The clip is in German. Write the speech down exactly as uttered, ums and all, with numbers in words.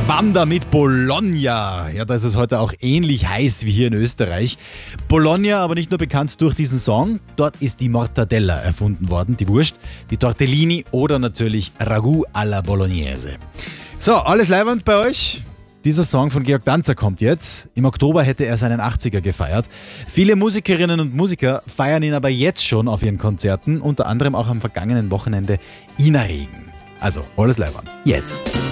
Wanda mit Bologna. Ja, da ist es heute auch ähnlich heiß wie hier in Österreich. Bologna aber nicht nur bekannt durch diesen Song. Dort ist die Mortadella erfunden worden, die Wurst, die Tortellini oder natürlich Ragout alla Bolognese. So, alles leiwand bei euch? Dieser Song von Georg Danzer kommt jetzt. Im Oktober hätte er seinen achtziger gefeiert. Viele Musikerinnen und Musiker feiern ihn aber jetzt schon auf ihren Konzerten, unter anderem auch am vergangenen Wochenende Ina Regen. Also, alles leiwand. Jetzt.